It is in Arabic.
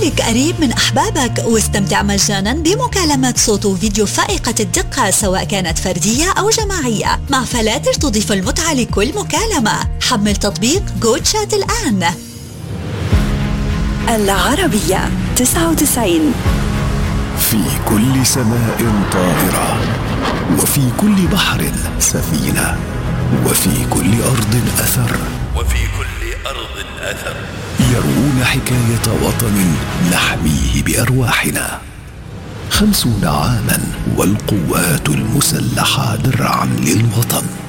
خليك قريب من أحبابك واستمتع مجانا بمكالمات صوت وفيديو فائقة الدقة سواء كانت فردية أو جماعية. مع فلاتر تضيف المتعة لكل مكالمة. حمل تطبيق جو تشات الآن. العربية 99. في كل سماء طائرة، وفي كل بحر سفينة، وفي كل أرض أثر، يروون حكاية وطن نحميه بأرواحنا. 50 عاما والقوات المسلحة درعا للوطن.